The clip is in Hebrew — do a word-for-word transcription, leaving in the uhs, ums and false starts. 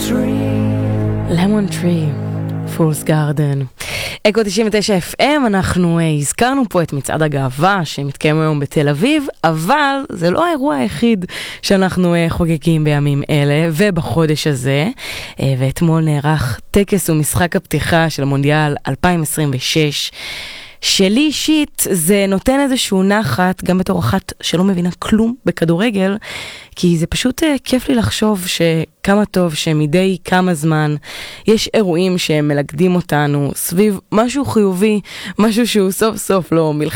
Lemon Tree, Fool's Garden. אקו תשעים ותשע אף אם, אנחנו uh, הזכרנו פה את מצעד הגאווה שמתקיים היום בתל אביב, אבל זה לא האירוע היחיד שאנחנו uh, חוגגים בימים אלה ובחודש הזה, uh, ואתמול נערך טקס ומשחק הפתיחה של המונדיאל אלפיים עשרים ושש, שלי אישית זה נותן איזשהו נחת, גם בתור אחת שלא מבינה כלום בכדורגל, כי זה פשוט uh, כיף לי לחשוב שכמה טוב שמדי כמה זמן יש אירועים שמלכדים אותנו סביב משהו חיובי, משהו שהוא סוף סוף לא מלחמה.